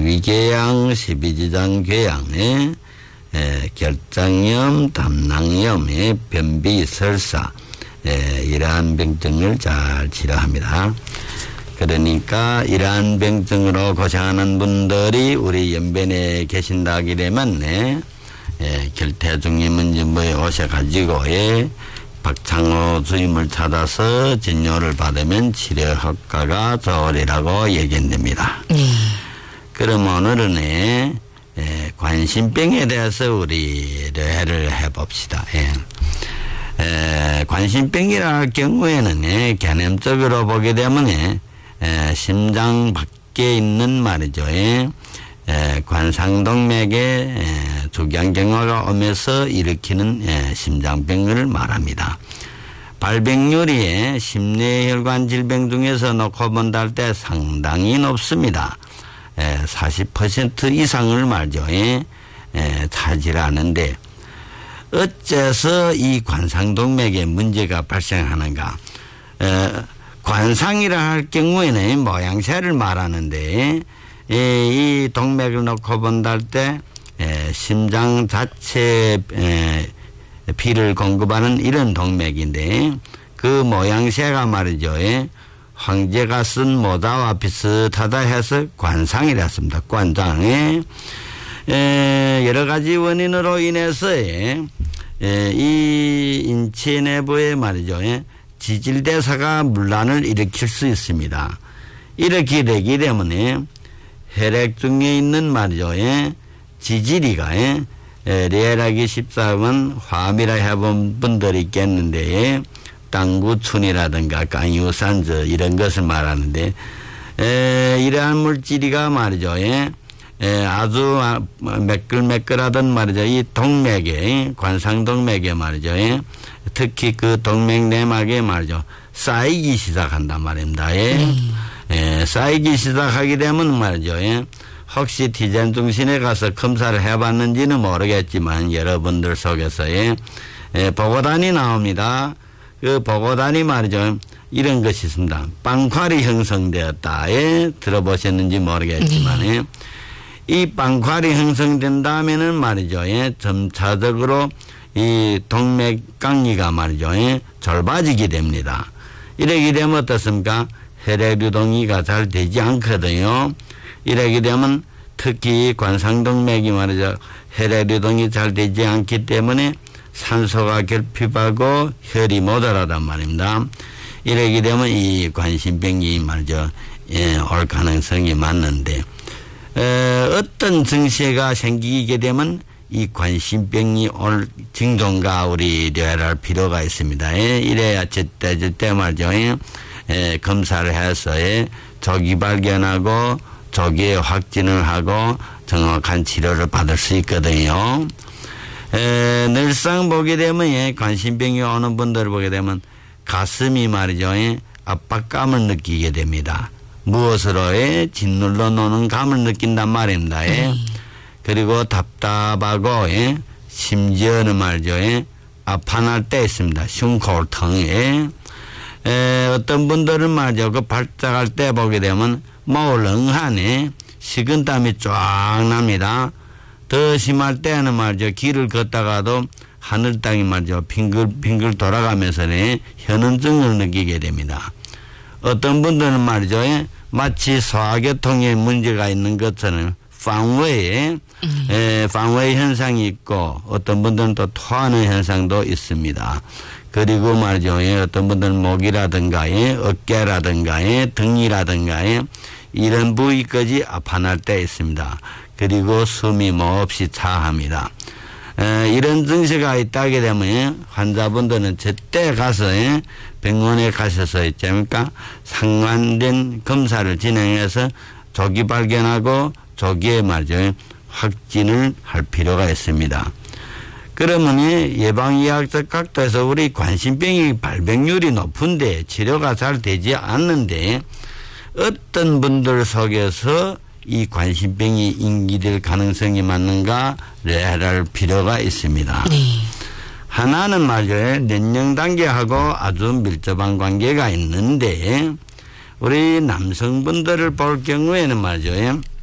위궤양, 십이지장 궤양에 결장염, 담낭염, 변비, 설사 이러한 병증을 잘 치료합니다. 그러니까 이러한 병증으로 고생하는 분들이 우리 연변에 계신다기 때문에 결태중의 문진부에 오셔가지고 박창호 주임을 찾아서 진료를 받으면 치료 효과가 좋으리라고 얘기됩니다. 그럼 오늘은 관심병에 대해서 우리 대화를 해봅시다. 관심병이라 할 경우에는 개념적으로 보게 되면 심장 밖에 있는 말이죠. 관상동맥에 주경경화가 오면서 일으키는 심장병을 말합니다. 발병률이 심뇌혈관 질병 중에서 놓고 본다 할 때 상당히 높습니다. 40% 이상을 말죠. 차지하는데 어째서 이 관상동맥에 문제가 발생하는가? 관상이라 할 경우에는 모양새를 말하는데 이 동맥을 놓고 본다 할 때 심장 자체 피를 공급하는 이런 동맥인데 그 모양새가 말이죠. 황제가 쓴 모자와 비슷하다 해서 관상이라 했습니다. 관상에 여러 가지 원인으로 인해서 이 인체 내부에 말이죠. 지질대사가 문란을 일으킬 수 있습니다. 이렇게 되기 때문에 혈액 중에 있는 말이죠. 지질이가 리얼하기 쉽사면 화미라 해본 분들이 있겠는데 땅구춘이라든가 강유산저 이런 것을 말하는데 이러한 물질이가 말이죠. 아주 매끌매끌하던 말이죠. 이 동맥에 관상동맥에 말이죠. 특히 그 동맥 내막에 말이죠. 쌓이기 시작한단 말입니다. 쌓이기 시작하게 되면 말이죠. 혹시 티젠 중심에 가서 검사를 해봤는지는 모르겠지만 여러분들 속에서 보고단이 나옵니다. 그 보고단이 말이죠. 이런 것이 있습니다. 빵칼이 형성되었다. 들어보셨는지 모르겠지만 이 빵칼이 형성된다면은 말이죠. 점차적으로 이 동맥강리가 말이죠. 좁아지게 됩니다. 이러게 되면 어떻습니까? 혈액 유동이가 잘 되지 않거든요. 이러게 되면 특히 관상동맥이 말이죠. 혈액 유동이 잘 되지 않기 때문에 산소가 결핍하고 혈이 모자라단 말입니다. 이러게 되면 이 관심병이 말이죠. 올 가능성이 많는데 어떤 증세가 생기게 되면 이 관심병이 올 징조인가 우리 려할 필요가 있습니다. 이래야 제때 말이죠. 검사를 해서 조기 발견하고 조기에 확진을 하고 정확한 치료를 받을 수 있거든요. 늘상 보게 되면 관심병이 오는 분들을 보게 되면 가슴이 말이죠. 압박감을 느끼게 됩니다. 무엇으로 짓눌러 놓는 감을 느낀단 말입니다. 그리고 답답하고 심지어는 말이죠. 아파날 때 있습니다. 흉골통에 어떤 분들은 말이죠. 그 발작할 때 보게 되면 모렁하네 식은땀이 쫙 납니다. 더 심할 때는 말이죠. 길을 걷다가도 하늘 땅이 말이죠. 빙글 돌아가면서 현은증을 느끼게 됩니다. 어떤 분들은 말이죠. 마치 소화계통에 문제가 있는 것처럼 방웨이 현상이 있고 어떤 분들은 또 토하는 현상도 있습니다. 그리고 말이죠. 어떤 분들은 목이라든가 어깨라든가 등이라든가 이런 부위까지 아파날 때 있습니다. 그리고 숨이 몹시 차합니다. 이런 증세가 있다게 되면 환자분들은 제때 가서 병원에 가셔서 있습니까? 상관된 검사를 진행해서 조기 발견하고 조기에 말이죠. 확진을 할 필요가 있습니다. 그러면 예방의학적 각도에서 우리 관심병이 발병률이 높은데 치료가 잘 되지 않는데 어떤 분들 속에서 이 관심병이 인기될 가능성이 많은가를 할 필요가 있습니다. 하나는 말이죠.年령 단계하고 아주 밀접한 관계가 있는데 우리 남성분들을 볼 경우에는 말이죠.